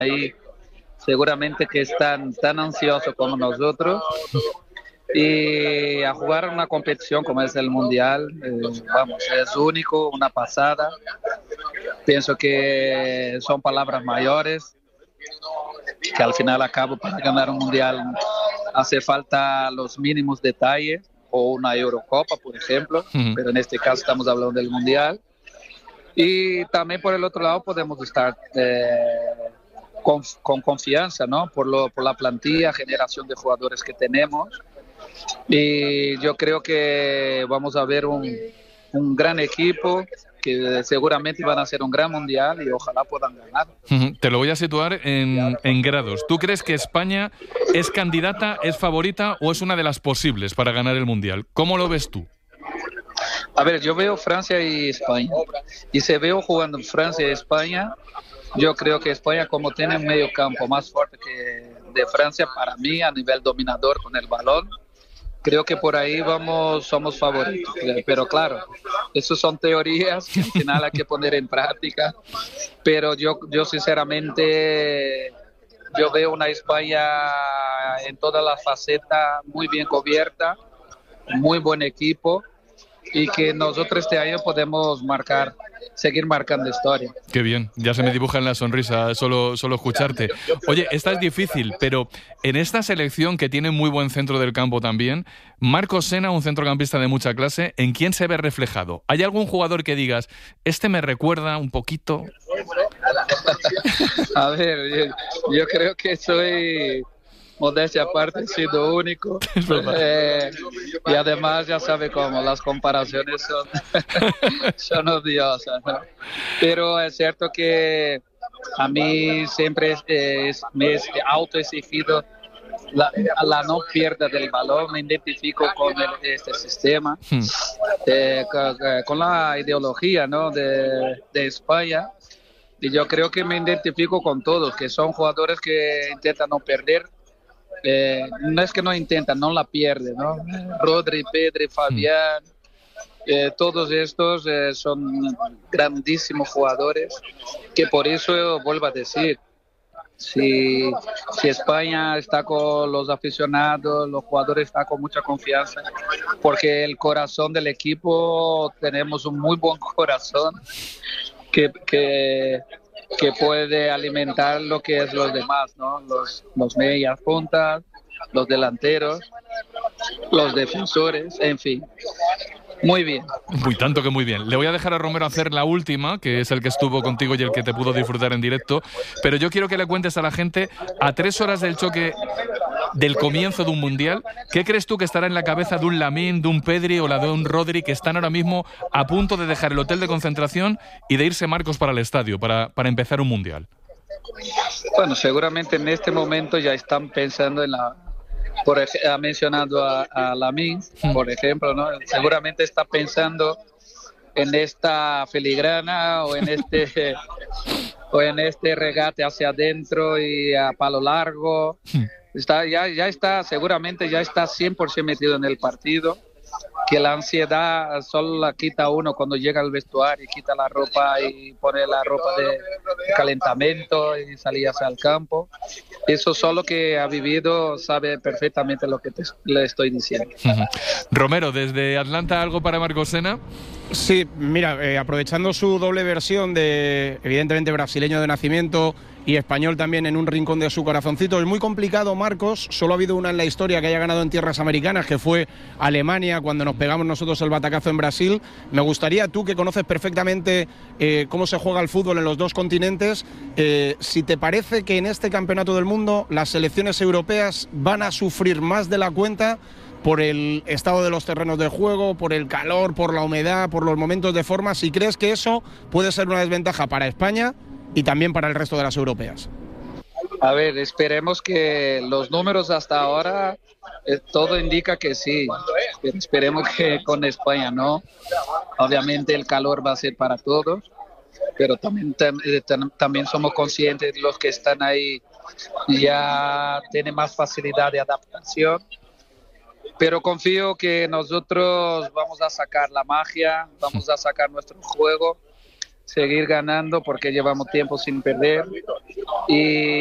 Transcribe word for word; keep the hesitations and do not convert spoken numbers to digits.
ahí seguramente que están tan ansiosos como nosotros y a jugar una competición como es el Mundial, eh, vamos, es único, una pasada. Pienso que son palabras mayores, que al final acabo para ganar un Mundial hace falta los mínimos detalles o una Eurocopa, por ejemplo, Uh-huh. pero en este caso estamos hablando del Mundial. Y también por el otro lado podemos estar eh, con, con confianza, ¿no? Por, lo, por la plantilla, generación de jugadores que tenemos. Y yo creo que vamos a ver un, un gran equipo que seguramente van a hacer un gran mundial y ojalá puedan ganar. Uh-huh. Te lo voy a situar en, en grados. ¿Tú crees que España es candidata, es favorita o es una de las posibles para ganar el mundial? ¿Cómo lo ves tú? A ver, yo veo Francia y España. Y si veo jugando Francia y España, yo creo que España, como tiene un medio campo más fuerte que de Francia, para mí, a nivel dominador con el balón, creo que por ahí vamos, somos favoritos. Pero claro, eso son teorías que al final hay que poner en práctica. Pero yo, yo sinceramente, yo veo una España en todas las facetas muy bien cubierta, muy buen equipo, y que nosotros este año podemos marcar, seguir marcando historia. Qué bien, ya se me dibuja en la sonrisa solo, solo escucharte. Oye, esta es difícil, pero en esta selección que tiene muy buen centro del campo también, Marcos Sena, un centrocampista de mucha clase, ¿en quién se ve reflejado? ¿Hay algún jugador que digas, este me recuerda un poquito? A ver, yo, yo creo que soy... modestia aparte, he sido único. Eh, y además ya sabe cómo, las comparaciones son, son odiosas, ¿no? Pero es cierto que a mí siempre es, es, me he autoexigido la, la no pierda del balón, me identifico con el, este sistema, hmm. eh, con, con la ideología, ¿no? de, de España. Y yo creo que me identifico con todos, que son jugadores que intentan no perder. Eh, no es que no intentan, no la pierden, ¿no? Rodri, Pedri, Fabián, eh, todos estos eh, son grandísimos jugadores, que por eso vuelvo a decir, si, si España está con los aficionados, los jugadores están con mucha confianza, porque el corazón del equipo, tenemos un muy buen corazón que... que que puede alimentar lo que es los demás, ¿no? Los, los medias puntas, los delanteros, los defensores, en fin. Muy bien. Muy tanto que muy bien. Le voy a dejar a Romero hacer la última, que es el que estuvo contigo y el que te pudo disfrutar en directo, pero yo quiero que le cuentes a la gente, a tres horas del choque del comienzo de un mundial, ¿qué crees tú que estará en la cabeza de un Lamine, de un Pedri o la de un Rodri que están ahora mismo a punto de dejar el hotel de concentración y de irse Marcos para el estadio, para, para empezar un mundial? Bueno, seguramente en este momento ya están pensando en la... Por ej- ha mencionado a, a Lamine, por ejemplo, ¿no? Seguramente está pensando en esta filigrana o en este o en este regate hacia adentro y a palo largo. Está, ya, ya está, seguramente ya está cien por ciento metido en el partido, que la ansiedad solo la quita uno cuando llega al vestuario y quita la ropa y pone la ropa de, de calentamiento y salir hacia el campo. Eso solo que ha vivido sabe perfectamente lo que te, le estoy diciendo. Romero, desde Atlanta, ¿algo para Marcos Sena? Sí, mira, eh, aprovechando su doble versión de, evidentemente, brasileño de nacimiento y español también en un rincón de su corazoncito. Es muy complicado, Marcos, solo ha habido una en la historia que haya ganado en tierras americanas, que fue Alemania, cuando nos pegamos nosotros el batacazo en Brasil. Me gustaría, tú que conoces perfectamente eh, cómo se juega el fútbol en los dos continentes, eh, si te parece que en este campeonato del mundo las selecciones europeas van a sufrir más de la cuenta por el estado de los terrenos de juego, por el calor, por la humedad, por los momentos de forma, si crees que eso puede ser una desventaja para España y también para el resto de las europeas. A ver, esperemos que los números hasta ahora, eh, todo indica que sí, pero esperemos que con España no. Obviamente el calor va a ser para todos, pero también, tam, tam, también somos conscientes de los que están ahí ya tienen más facilidad de adaptación. Pero confío que nosotros vamos a sacar la magia, vamos a sacar nuestro juego. seguir ganando porque llevamos tiempo sin perder y